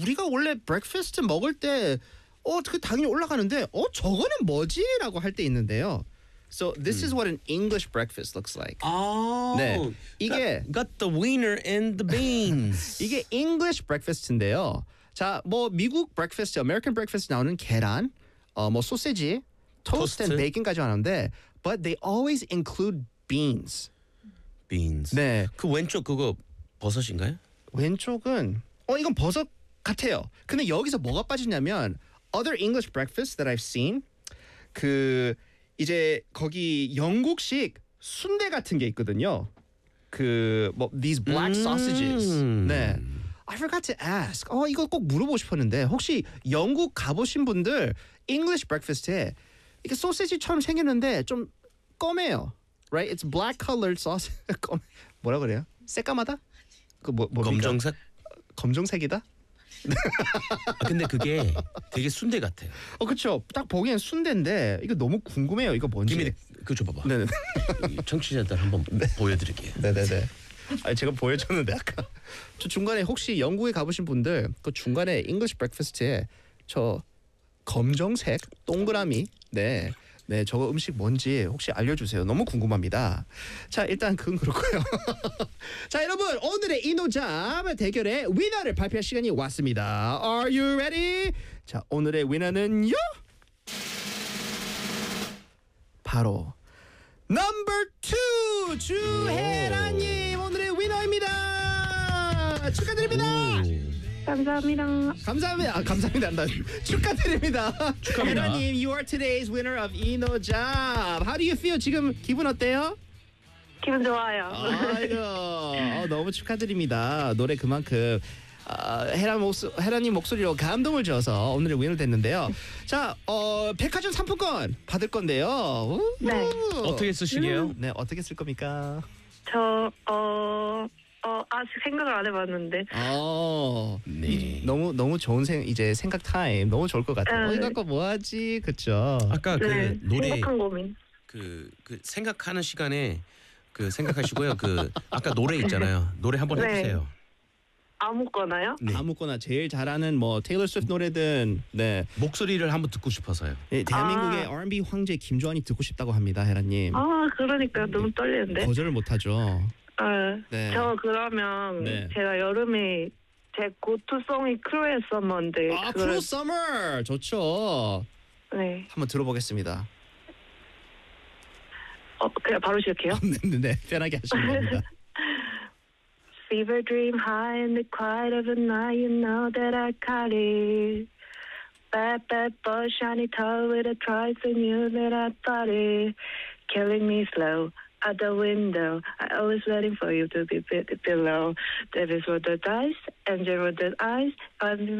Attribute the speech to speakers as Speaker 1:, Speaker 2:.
Speaker 1: 우리가 원래 breakfast 먹을 때 그 당연히 올라가는데 저거는 뭐지라고 할 때 있는데요. So this is what an English breakfast looks like. 네. 이게
Speaker 2: got the wiener and the beans.
Speaker 1: 이게 English breakfast인데요. 자, 뭐 미국 breakfast, American breakfast 나오는 계란, 뭐 소세지, toast and bacon까지 하는데 but they always include beans.
Speaker 2: beans.
Speaker 1: 네.
Speaker 2: 그 왼쪽 그거 버섯인가요?
Speaker 1: 왼쪽은 이건 버섯 같아요. 근데 여기서 뭐가 빠지냐면 other English breakfasts that I've seen 그 이제 거기 영국식 순대 같은 게 있거든요. 그 뭐 these black sausages. 네. I forgot to ask. 이거 꼭 물어보고 싶었는데 혹시 영국 가보신 분들 English breakfast에 이게 소시지처럼 생겼는데 좀 검해요. Right? It's black colored sauce. 뭐라 그래요? 새까마다?
Speaker 2: 검정색?
Speaker 1: 검정색이다?
Speaker 2: 근데 그게 되게 순대 같아요.
Speaker 1: 그렇죠. 딱 보기엔 순대인데 이거 너무 궁금해요. 이거 뭔지.
Speaker 2: 김이 그거 줘봐봐.
Speaker 1: 네네.
Speaker 2: 청취자들 한번 보여드릴게요.
Speaker 1: 네네네. 제가 보여줬는데 아까 저 중간에 혹시 영국에 가보신 분들 그 중간에 English breakfast에 저 검정색 동그라미 네 저거 음식 뭔지 혹시 알려주세요. 너무 궁금합니다. 자 일단 그건 그렇고요. 자 여러분 오늘의 이노잡 대결의 위너를 발표할 시간이 왔습니다. Are you ready? 자 오늘의 위너는요 바로 넘버 2 주혜라님 오늘의 위너입니다. 축하드립니다.
Speaker 3: 감사합니다.
Speaker 1: 감사합니다. 축하드립니다. 혜라님, you are today's winner of 이노잡. How do you feel? 지금 기분 어때요?
Speaker 3: 기분 좋아요.
Speaker 1: 아이고, 너무 축하드립니다. 노래 그만큼 혜라님 목소리로 감동을 줘서 오늘의 위너 됐는데요. 자, 백화점 상품권 받을 건데요.
Speaker 3: 네.
Speaker 2: 어떻게 쓰시게요?
Speaker 1: 네, 어떻게 쓸 겁니까?
Speaker 3: 저 아직 생각을 안 해봤는데.
Speaker 2: 네.
Speaker 1: 너무 좋은 생각 타임 너무 좋을 것 같아요. 이거 갖고 뭐 하지? 그렇죠.
Speaker 2: 아까
Speaker 3: 네,
Speaker 2: 그 노래
Speaker 3: 심각한 고민.
Speaker 2: 그 생각하는 시간에 그 생각하시고요. 그 아까 노래 있잖아요. 노래 한번
Speaker 3: 네.
Speaker 2: 해주세요.
Speaker 3: 아무거나요?
Speaker 2: 네.
Speaker 1: 아무거나 제일 잘하는 뭐 테일러 스위프트 노래든 네.
Speaker 2: 목소리를 한번 듣고 싶어서요.
Speaker 1: 네, 대한민국의 R&B 황제 김조한이 듣고 싶다고 합니다, 혜라님.
Speaker 3: 그러니까 너무 떨리는데.
Speaker 1: 거절을 못하죠. 네.
Speaker 3: 저 그러면
Speaker 1: 네.
Speaker 3: 제가 여름에 제 고투송이 크루의 서머인데.
Speaker 1: 크루 서머 좋죠.
Speaker 3: 네.
Speaker 1: 한번 들어보겠습니다.
Speaker 3: 그냥 바로 시작해요.
Speaker 1: 네, 편하게 하시면 됩니다.
Speaker 3: Fever dream high in the quiet of the night, you know that I caught it. Bad, bad boy, shiny toy with a try, so knew that I thought it. Killing me slow out the window. I always waiting for you to be below. Devils with the dice, angel with the eyes.